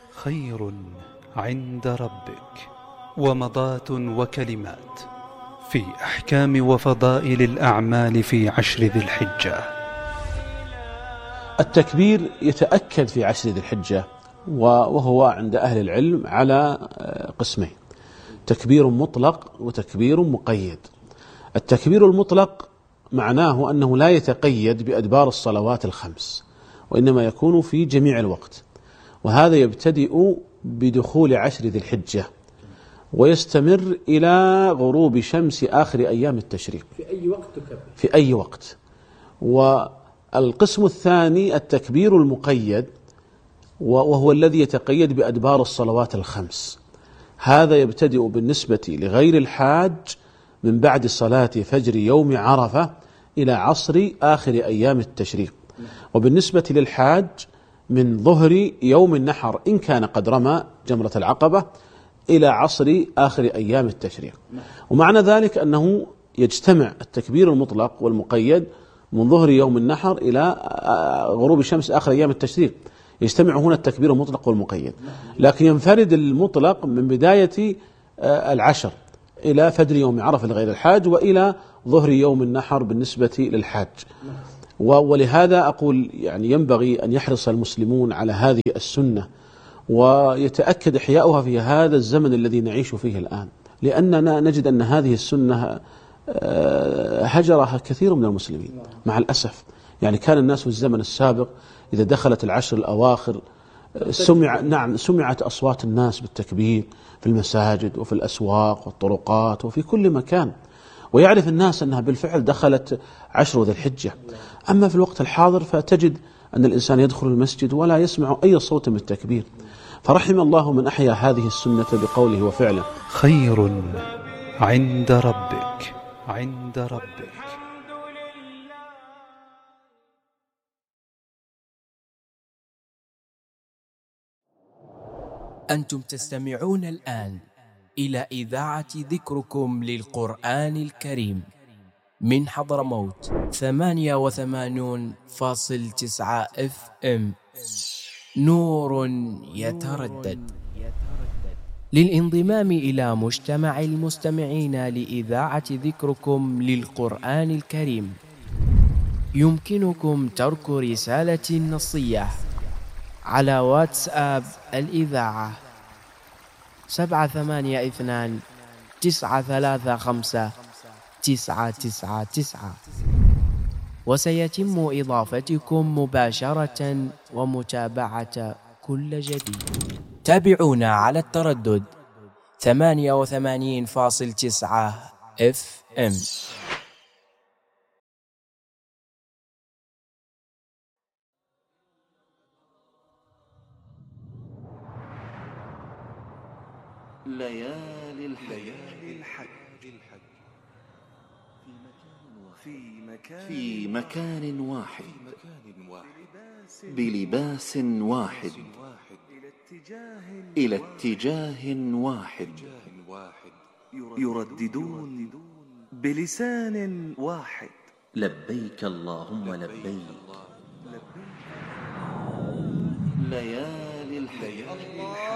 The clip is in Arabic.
خير عند ربك ومضاة وكلمات في أحكام وفضائل الأعمال في عشر ذي الحجة. التكبير يتأكد في عشر ذي الحجة، وهو عند أهل العلم على قسمين: تكبير مطلق وتكبير مقيد. التكبير المطلق معناه أنه لا يتقيد بأدبار الصلوات الخمس، وإنما يكون في جميع الوقت، وهذا يبتدئ بدخول عشر ذي الحجة ويستمر إلى غروب شمس آخر أيام التشريق. في أي وقت تكبر؟ في أي وقت. والقسم الثاني التكبير المقيد، وهو الذي يتقيد بأدبار الصلوات الخمس. هذا يبتدئ بالنسبة لغير الحاج من بعد صلاة فجر يوم عرفة إلى عصر آخر أيام التشريق، وبالنسبة للحاج من ظهر يوم النحر إن كان قد رمى جمرة العقبة إلى عصر آخر أيام التشريق. ومعنى ذلك أنه يجتمع التكبير المطلق والمقيد من ظهر يوم النحر إلى غروب الشمس آخر أيام التشريق، يجتمع هنا التكبير المطلق والمقيد. لكن ينفرد المطلق من بداية العشر إلى فجر يوم عرفة لغير الحاج، وإلى ظهر يوم النحر بالنسبة للحاج. ولهذا أقول يعني ينبغي أن يحرص المسلمون على هذه السنة ويتأكد إحياؤها في هذا الزمن الذي نعيش فيه الآن، لأننا نجد أن هذه السنة هجرها كثير من المسلمين مع الأسف. يعني كان الناس في الزمن السابق إذا دخلت العشر الأواخر سمعت أصوات الناس بالتكبير في المساجد وفي الأسواق والطرقات وفي كل مكان، ويعرف الناس أنها بالفعل دخلت عشر ذي الحجة. أما في الوقت الحاضر فتجد أن الإنسان يدخل المسجد ولا يسمع أي صوت من التكبير. فرحم الله من أحيا هذه السنة بقوله وفعله. خير عند ربك عند ربك. أنتم تستمعون الآن إلى إذاعة ذكركم للقرآن الكريم من حضرموت 88.9 FM، نور يتردد. للانضمام إلى مجتمع المستمعين لإذاعة ذكركم للقرآن الكريم يمكنكم ترك رسالة نصية على واتساب الإذاعة 782-935-999، وسيتم إضافتكم مباشرة ومتابعة كل جديد. تابعونا على التردد 88.9 FM. ليالي الحج في مكان واحد بلباس واحد إلى اتجاه واحد، يرددون بلسان واحد: لبيك اللهم لبيك. ليالي الحج.